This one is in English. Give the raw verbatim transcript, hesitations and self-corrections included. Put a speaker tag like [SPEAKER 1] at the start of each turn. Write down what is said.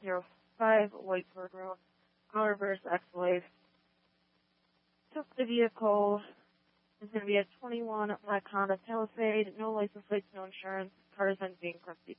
[SPEAKER 1] zero five Whiteford Road, I'll reverse Escalade. Took the vehicle. It's going to be a twenty-one black Honda Palisade, no license plates, no insurance. Car is then being currently